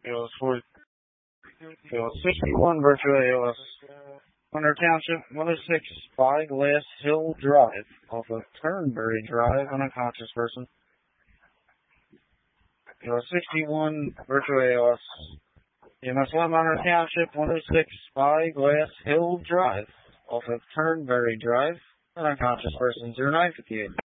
AOS 40. AOS 61 Virtual AOS. Hunter Township, 106 Spyglass Hill Drive, off of Turnberry Drive, unconscious person. AOS 61 Virtual AOS. EMS 1 Hunter Township, 106 Spyglass Hill Drive, off of Turnberry Drive, unconscious person, 0958.